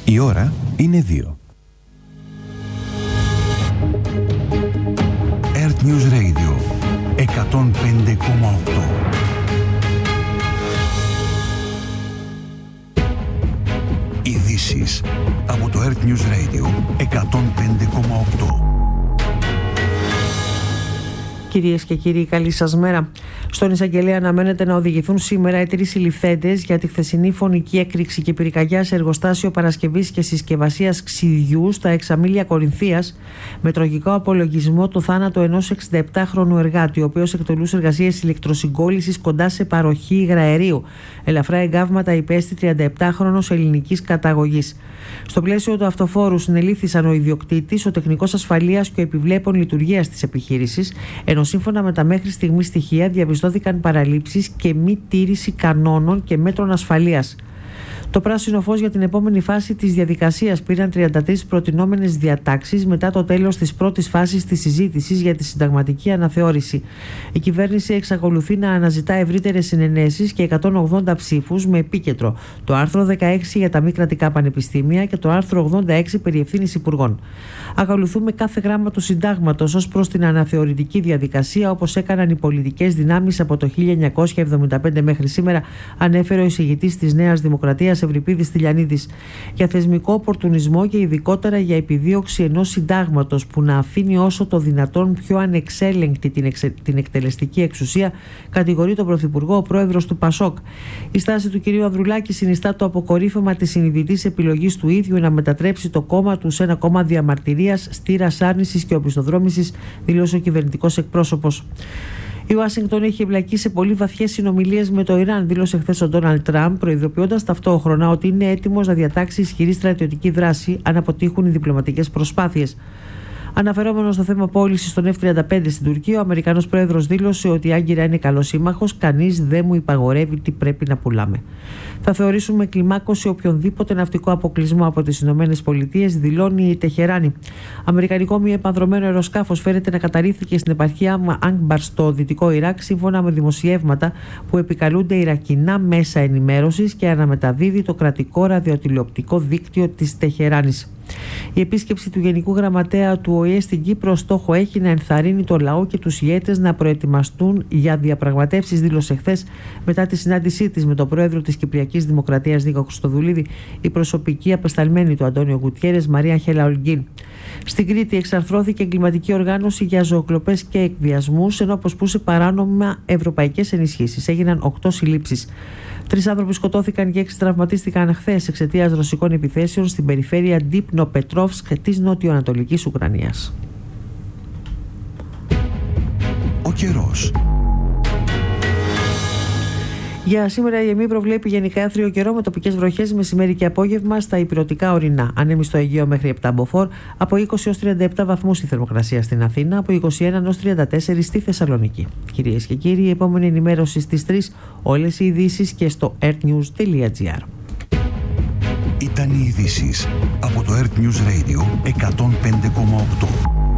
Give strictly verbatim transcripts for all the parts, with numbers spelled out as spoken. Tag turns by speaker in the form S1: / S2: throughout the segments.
S1: Η ώρα είναι δύο. Earth News Radio εκατόν πέντε κόμμα οκτώ. Ειδήσεις από το Earth News Radio εκατόν πέντε κόμμα οκτώ.
S2: Κυρίες και κύριοι, καλή σας μέρα. Στον εισαγγελέα αναμένεται να οδηγηθούν σήμερα οι τρεις συλληφθέντες για τη χθεσινή φωνική έκρηξη και πυρκαγιά σε εργοστάσιο παρασκευής και συσκευασίας ξυδιού στα Εξαμήλια Κορινθίας, με τραγικό απολογισμό το θάνατο ενός εξηνταεπτάχρονου εργάτη, ο οποίος εκτελούσε εργασίες ηλεκτροσυγκόλλησης κοντά σε παροχή υγραερίου. Ελαφρά εγκάβματα υπέστη τριανταεπτάχρονος ελληνικής καταγωγής. Στο πλαίσιο του αυτοφόρου συνελήφθησαν ο ιδιοκτήτης, ο τεχνικός ασφαλείας και ο επιβλέπων λειτουργίας της επιχείρησης, ενώ σύμφωνα με τα μέχρι στιγμής στοιχεία διαπιστώθηκαν παραλήψεις και μη τήρηση κανόνων και μέτρων ασφαλείας. Το πράσινο φως για την επόμενη φάση της διαδικασίας πήραν τριάντα τρεις προτινόμενες διατάξεις μετά το τέλος της πρώτης φάσης της συζήτησης για τη συνταγματική αναθεώρηση. Η κυβέρνηση εξακολουθεί να αναζητά ευρύτερες συνενέσεις και εκατόν ογδόντα ψήφους, με επίκεντρο το άρθρο δεκαέξι για τα μη κρατικά πανεπιστήμια και το άρθρο ογδόντα έξι περί ευθύνης υπουργών. Ακολουθούμε κάθε γράμμα του συντάγματος ως προς την αναθεωρητική διαδικασία, όπως έκαναν οι πολιτικές δυνάμεις από το χίλια εννιακόσια εβδομήντα πέντε μέχρι σήμερα, ανέφερε ο εισηγητής της Νέας Δημοκρατίας Ευρυπίδης Τηλιανίδης. Για θεσμικό οπορτουνισμό και ειδικότερα για επιδίωξη ενός συντάγματος που να αφήνει όσο το δυνατόν πιο ανεξέλεγκτη την, εξε... την εκτελεστική εξουσία, κατηγορεί τον Πρωθυπουργό ο πρόεδρος του Πασόκ. Η στάση του κ. Ανδρουλάκη συνιστά το αποκορύφωμα της συνειδητής επιλογής του ίδιου να μετατρέψει το κόμμα του σε ένα κόμμα διαμαρτυρίας, στήρας άρνησης και οπισθοδρόμησης, δήλωσε ο κυβερνητικός εκπρόσωπος. Η Ουάσιγκτον έχει εμπλακεί σε πολύ βαθιές συνομιλίες με το Ιράν, δήλωσε χθες ο Ντόναλντ Τραμπ, προειδοποιώντας ταυτόχρονα ότι είναι έτοιμος να διατάξει ισχυρή στρατιωτική δράση αν αποτύχουν οι διπλωματικές προσπάθειες. Αναφερόμενο στο θέμα πώλησης των εφ τριάντα πέντε στην Τουρκία, ο Αμερικανός πρόεδρος δήλωσε ότι η Άγκυρα είναι καλός σύμμαχος, κανείς δεν μου υπαγορεύει τι πρέπει να πουλάμε. Θα θεωρήσουμε κλιμάκωση οποιονδήποτε ναυτικό αποκλεισμό από τις ΗΠΑ, δηλώνει η Τεχεράνη. Αμερικανικό μη επανδρωμένο αεροσκάφος φέρεται να καταρρίφθηκε στην επαρχία Άγκμπαρ στο δυτικό Ιράκ, σύμφωνα με δημοσιεύματα που επικαλούνται ιρακινά μέσα ενημέρωσης και αναμεταδίδει το κρατικό ραδιοτηλεοπτικό δίκτυο της Τεχεράνης. Η επίσκεψη του Γενικού Γραμματέα του Ο Ε Ε στην Κύπρο στόχο έχει να ενθαρρύνει το λαό και τους ηγέτες να προετοιμαστούν για διαπραγματεύσεις, δήλωσε χθες μετά τη συνάντησή της με τον πρόεδρο της Κυπριακής Δημοκρατίας Νίκο Χριστοδουλίδη, η προσωπική απεσταλμένη του Αντώνιο Γκουτιέρες Μαρία Χέλα Ολγκίν. Στην Κρήτη εξαρθρώθηκε εγκληματική οργάνωση για ζωοκλοπές και εκβιασμούς, ενώ αποσπούσε παράνομα ευρωπαϊκές ενισχύσεις. Έγιναν οκτώ συλλήψεις. Τρεις άνθρωποι σκοτώθηκαν και έξι τραυματίστηκαν χθες εξαιτίας ρωσικών επιθέσεων στην περιφέρεια Ντνιπροπετρόβσκ της νότιο-ανατολικής Ουκρανίας.
S1: Ο καιρός.
S2: Για σήμερα η ΕΜΗ προβλέπει γενικά άθριο καιρό με τοπικές βροχές μεσημέρι και απόγευμα στα ηπειρωτικά ορεινά. Ανέμει στο Αιγαίο μέχρι επτά μποφόρ, από είκοσι έως τριάντα επτά βαθμούς η θερμοκρασία στην Αθήνα, από είκοσι ένα έως τριάντα τέσσερα στη Θεσσαλονίκη. Κυρίες και κύριοι, η επόμενη ενημέρωση στις τρεις, όλες οι ειδήσεις και στο earthnews τελεία gr.
S1: Ήταν οι ειδήσεις από το Earth News Radio εκατόν πέντε κόμμα οκτώ.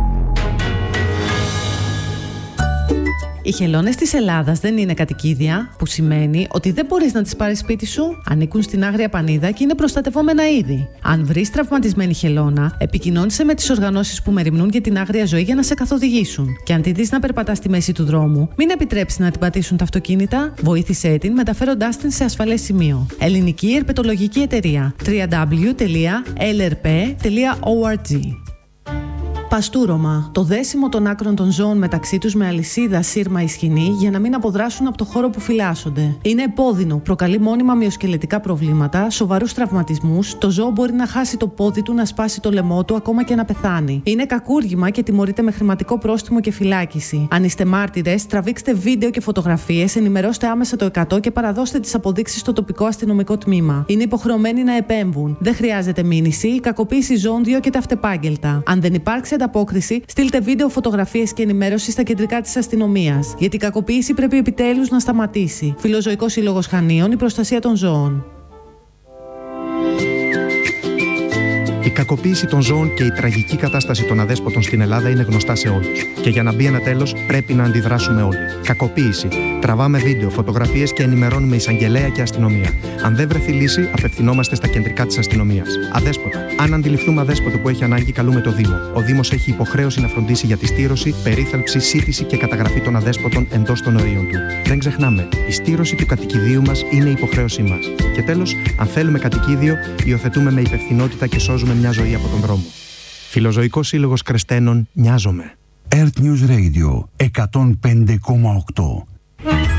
S3: Οι χελώνες της Ελλάδας δεν είναι κατοικίδια, που σημαίνει ότι δεν μπορείς να τις πάρεις σπίτι σου. Ανήκουν στην Άγρια Πανίδα και είναι προστατευόμενα είδη. Αν βρεις τραυματισμένη χελώνα, επικοινώνησε με τις οργανώσεις που μεριμνούν για την άγρια ζωή για να σε καθοδηγήσουν. Και αν τη δεις να περπατά στη μέση του δρόμου, μην επιτρέψεις να την πατήσουν τα αυτοκίνητα, βοήθησέ την μεταφέροντάς την σε ασφαλές σημείο. Ελληνική Ερπετολογική Εταιρεία. double-u double-u double-u τελεία ελ ερ πι τελεία ο αρ τζι. Παστούρωμα. Το δέσιμο των άκρων των ζώων μεταξύ τους με αλυσίδα, σύρμα ή σκηνή για να μην αποδράσουν από το χώρο που φυλάσσονται. Είναι επώδυνο, προκαλεί μόνιμα μυοσκελετικά προβλήματα, σοβαρούς τραυματισμούς, το ζώο μπορεί να χάσει το πόδι του, να σπάσει το λαιμό του, ακόμα και να πεθάνει. Είναι κακούργημα και τιμωρείται με χρηματικό πρόστιμο και φυλάκιση. Αν είστε μάρτυρες, τραβήξτε βίντεο και φωτογραφίες, ενημερώστε άμεσα το εκατό και παραδώστε τις αποδείξεις στο τοπικό αστυνομικό τμήμα. Είναι υποχρεωμένοι να επέμβουν. Δεν χρειάζεται μήνυση, η κακοποίηση ζώων διώκεται αυτεπάγγελτα. Αν δεν υπάρξει ανταπόκριση, στείλτε βίντεο, φωτογραφίες και ενημέρωση στα κεντρικά της αστυνομίας. Γιατί η κακοποίηση πρέπει επιτέλους να σταματήσει. Φιλοζωικός Σύλλογος Χανίων, η προστασία των ζώων.
S4: Η κακοποίηση των ζώων και η τραγική κατάσταση των αδέσποτων στην Ελλάδα είναι γνωστά σε όλους. Και για να μπει ένα τέλος, πρέπει να αντιδράσουμε όλοι. Κακοποίηση. Τραβάμε βίντεο, φωτογραφίες και ενημερώνουμε εισαγγελέα και αστυνομία. Αν δεν βρεθεί λύση, απευθυνόμαστε στα κεντρικά της αστυνομίας. Αδέσποτα. Αν αντιληφθούμε αδέσποτο που έχει ανάγκη, καλούμε το Δήμο. Ο Δήμος έχει υποχρέωση να φροντίσει για τη στήρωση, περίθαλψη, σύντηση και καταγραφή των αδέσποτων εντός των ορίων του. Δεν ξεχνάμε, η στήρωση του κατοικιδίου μας είναι υποχρέωσή μας. Και τέλος, αν θέλουμε κατοικίδιο, υιοθετούμε με υπευθυνότητα και σώζουμε μια ζωή από τον δρόμο. Φιλοζωικός Σύλλογος Κρεστένων, νοιάζομαι.
S1: Earth News Radio εκατόν πέντε κόμμα οκτώ.